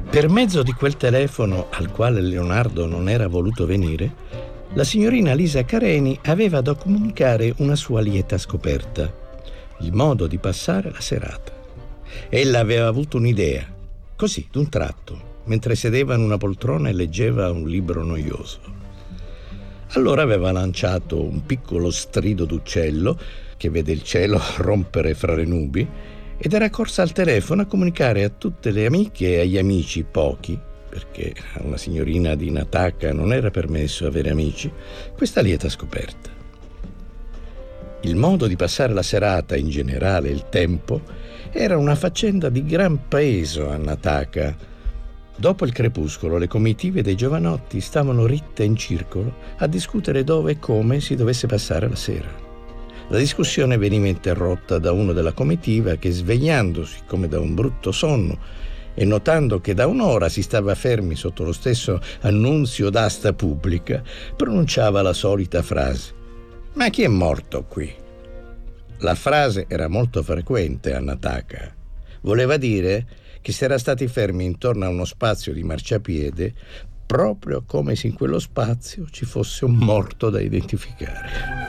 Per mezzo di quel telefono al quale Leonardo non era voluto venire, la signorina Lisa Careni aveva da comunicare una sua lieta scoperta: il modo di passare la serata. Ella aveva avuto un'idea, così, d'un tratto, mentre sedeva in una poltrona e leggeva un libro noioso. Allora aveva lanciato un piccolo strido d'uccello che vede il cielo rompere fra le nubi ed era corsa al telefono a comunicare a tutte le amiche e agli amici, pochi, perché a una signorina di Nataka non era permesso avere amici, questa lieta scoperta. Il modo di passare la serata, in generale il tempo, era una faccenda di gran peso a Nataka. Dopo il crepuscolo, le comitive dei giovanotti stavano ritte in circolo a discutere dove e come si dovesse passare la sera. La discussione veniva interrotta da uno della comitiva che, svegliandosi come da un brutto sonno e notando che da un'ora si stava fermi sotto lo stesso annunzio d'asta pubblica, pronunciava la solita frase: «Ma chi è morto qui?» La frase era molto frequente a Nataka. Voleva dire che si era stati fermi intorno a uno spazio di marciapiede proprio come se in quello spazio ci fosse un morto da identificare.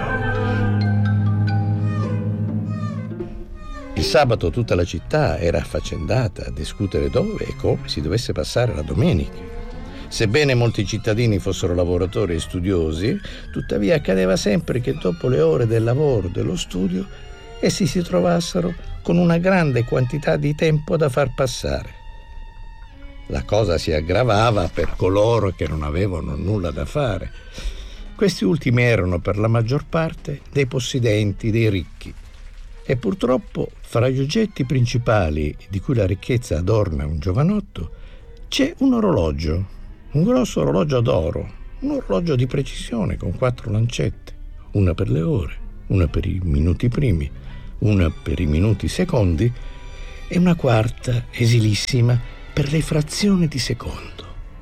Il sabato tutta la città era affaccendata a discutere dove e come si dovesse passare la domenica. Sebbene molti cittadini fossero lavoratori e studiosi, tuttavia accadeva sempre che dopo le ore del lavoro, dello studio, essi si trovassero con una grande quantità di tempo da far passare. La cosa si aggravava per coloro che non avevano nulla da fare. Questi ultimi erano per la maggior parte dei possidenti, dei ricchi. E purtroppo, fra gli oggetti principali di cui la ricchezza adorna un giovanotto, c'è un orologio, un grosso orologio d'oro, un orologio di precisione con 4 lancette, una per le ore, una per i minuti primi, una per i minuti secondi e una quarta, esilissima, per le frazioni di secondo.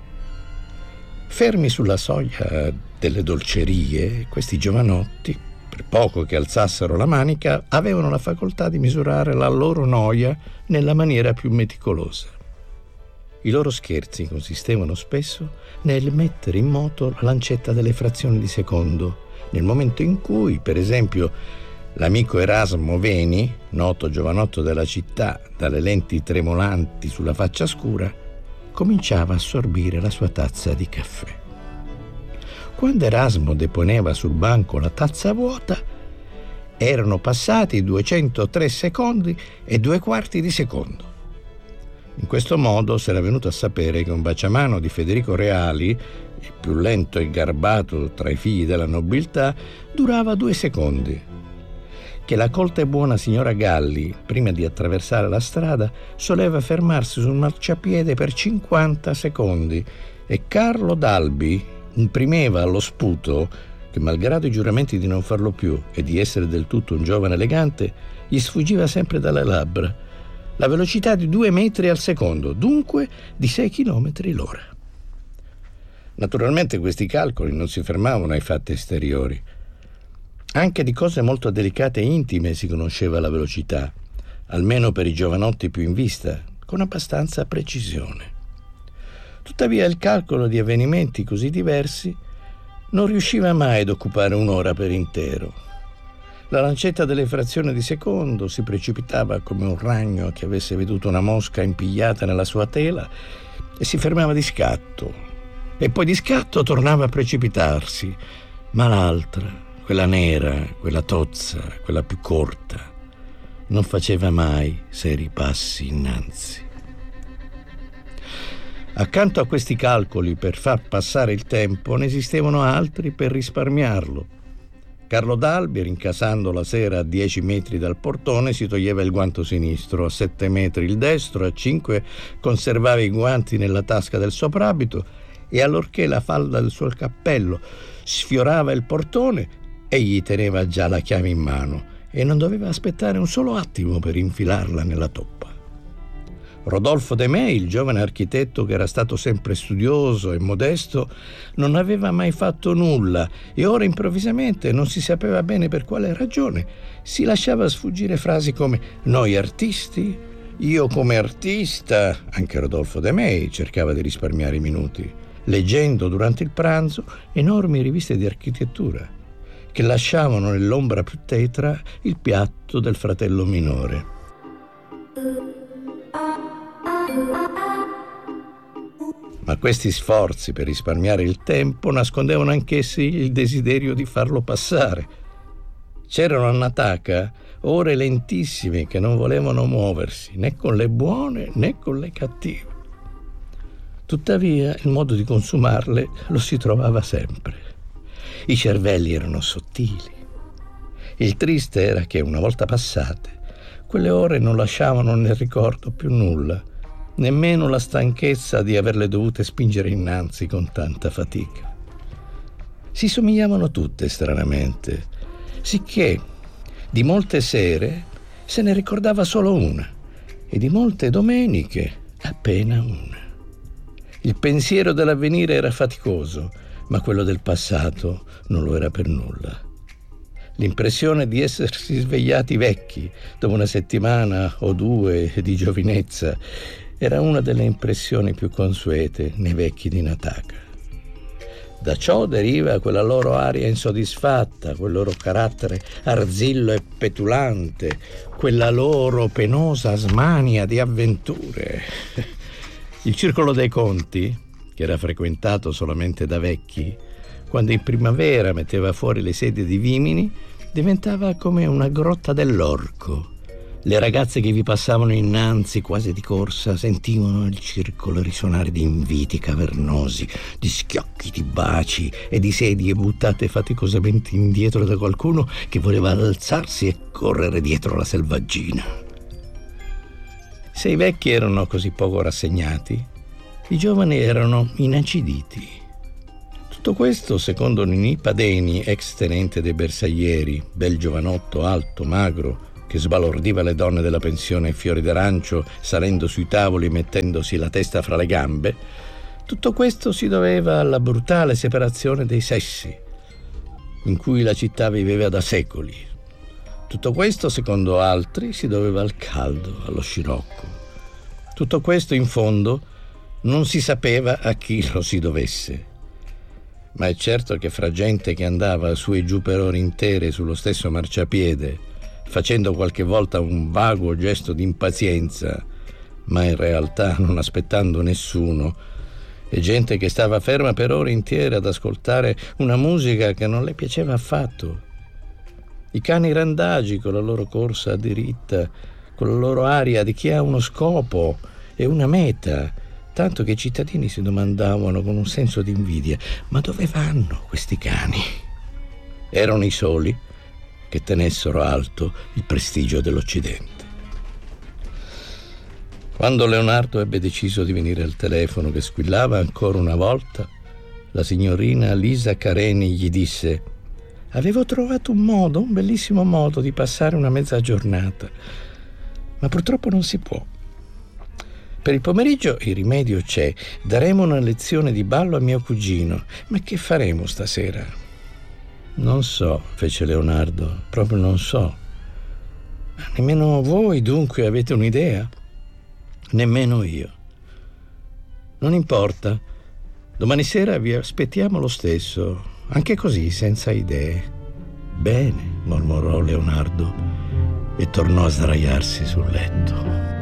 Fermi sulla soglia delle dolcerie, questi giovanotti, per poco che alzassero la manica, avevano la facoltà di misurare la loro noia nella maniera più meticolosa. I loro scherzi consistevano spesso nel mettere in moto la lancetta delle frazioni di secondo, nel momento in cui, per esempio, l'amico Erasmo Veni, noto giovanotto della città dalle lenti tremolanti sulla faccia scura, cominciava a sorbire la sua tazza di caffè. Quando Erasmo deponeva sul banco la tazza vuota, erano passati 203 secondi e 2/4 di secondo. In questo modo s'era venuto a sapere che un baciamano di Federico Reali, il più lento e garbato tra i figli della nobiltà, durava 2 secondi. Che la colta e buona signora Galli, prima di attraversare la strada, soleva fermarsi sul marciapiede per 50 secondi e Carlo Dalbi imprimeva allo sputo che, malgrado i giuramenti di non farlo più e di essere del tutto un giovane elegante, gli sfuggiva sempre dalle labbra la velocità di 2 metri al secondo, dunque di 6 chilometri l'ora. Naturalmente questi calcoli non si fermavano ai fatti esteriori. Anche di cose molto delicate e intime si conosceva la velocità, almeno per i giovanotti più in vista, con abbastanza precisione. Tuttavia il calcolo di avvenimenti così diversi non riusciva mai ad occupare un'ora per intero. La lancetta delle frazioni di secondo si precipitava come un ragno che avesse veduto una mosca impigliata nella sua tela e si fermava di scatto, e poi di scatto tornava a precipitarsi, ma l'altra, quella nera, quella tozza, quella più corta, non faceva mai seri passi innanzi. Accanto a questi calcoli per far passare il tempo ne esistevano altri per risparmiarlo. Carlo Dalbi, rincasando la sera a 10 metri dal portone, si toglieva il guanto sinistro, a 7 metri il destro, a 5 conservava i guanti nella tasca del soprabito e allorché la falda del suo cappello sfiorava il portone, egli teneva già la chiave in mano e non doveva aspettare un solo attimo per infilarla nella toppa. Rodolfo De May, il giovane architetto che era stato sempre studioso e modesto, non aveva mai fatto nulla e ora improvvisamente, non si sapeva bene per quale ragione, si lasciava sfuggire frasi come «noi artisti», Io come artista, anche Rodolfo De May cercava di risparmiare i minuti, leggendo durante il pranzo enormi riviste di architettura che lasciavano nell'ombra più tetra il piatto del fratello minore. Ma questi sforzi per risparmiare il tempo nascondevano anch'essi il desiderio di farlo passare. C'erano a Nataka ore lentissime che non volevano muoversi, né con le buone né con le cattive. Tuttavia, il modo di consumarle lo si trovava sempre. I cervelli erano sottili. Il triste era che, una volta passate, quelle ore non lasciavano nel ricordo più nulla, nemmeno la stanchezza di averle dovute spingere innanzi con tanta fatica. Si somigliavano tutte stranamente, sicché di molte sere se ne ricordava solo una e di molte domeniche appena una. Il pensiero dell'avvenire era faticoso, ma quello del passato non lo era per nulla. L'impressione di essersi svegliati vecchi dopo una settimana o due di giovinezza era una delle impressioni più consuete nei vecchi di Nataka. Da ciò deriva quella loro aria insoddisfatta, quel loro carattere arzillo e petulante, quella loro penosa smania di avventure. Il circolo dei conti, che era frequentato solamente da vecchi, quando in primavera metteva fuori le sedie di vimini, diventava come una grotta dell'orco. Le ragazze che vi passavano innanzi quasi di corsa sentivano il circolo risuonare di inviti cavernosi, di schiocchi, di baci e di sedie buttate faticosamente indietro da qualcuno che voleva alzarsi e correre dietro la selvaggina. Se i vecchi erano così poco rassegnati, i giovani erano inaciditi. Tutto questo, secondo Ninì Padeni, ex tenente dei bersaglieri, bel giovanotto alto, magro, che sbalordiva le donne della pensione Fiori d'Arancio salendo sui tavoli e mettendosi la testa fra le gambe, tutto questo si doveva alla brutale separazione dei sessi, in cui la città viveva da secoli. Tutto questo, secondo altri, si doveva al caldo, allo scirocco. Tutto questo, in fondo, non si sapeva a chi lo si dovesse. Ma è certo che fra gente che andava su e giù per ore intere sullo stesso marciapiede, facendo qualche volta un vago gesto di impazienza, ma in realtà non aspettando nessuno, e gente che stava ferma per ore intere ad ascoltare una musica che non le piaceva affatto. I cani randagi con la loro corsa a diritta, con la loro aria di chi ha uno scopo e una meta, tanto che i cittadini si domandavano con un senso di invidia: ma dove vanno questi cani? Erano i soli che tenessero alto il prestigio dell'Occidente. Quando Leonardo ebbe deciso di venire al telefono che squillava ancora una volta, la signorina Lisa Careni gli disse: «Avevo trovato un bellissimo modo di passare una mezza giornata, ma purtroppo non si può. Per il pomeriggio il rimedio c'è, daremo una lezione di ballo a mio cugino, ma che faremo stasera?» «Non so», fece Leonardo, «proprio non so». «Nemmeno voi, dunque, avete un'idea?» «Nemmeno io». «Non importa, domani sera vi aspettiamo lo stesso, anche così, senza idee». «Bene», mormorò Leonardo e tornò a sdraiarsi sul letto.